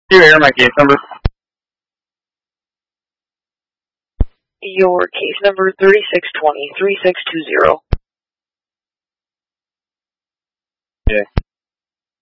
Do you hear my case number? Your case number 3620-3620. Yeah.